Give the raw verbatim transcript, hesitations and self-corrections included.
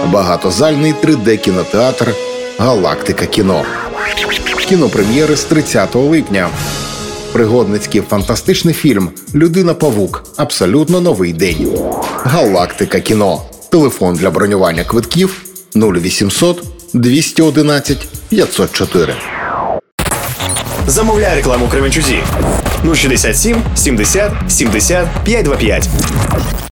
Багатозальний три де-кінотеатр «Галактика кіно». Кінопрем'єри з тридцятого липня. Пригодницький фантастичний фільм «Людина-павук. Абсолютно новий день». «Галактика кіно». Телефон для бронювання квитків нуль вісімсот двісті одинадцять п'ятсот чотири. Замовляй рекламу в Кременчузі. нуль шістдесят сім сімдесят сімдесят п'ятсот двадцять п'ять.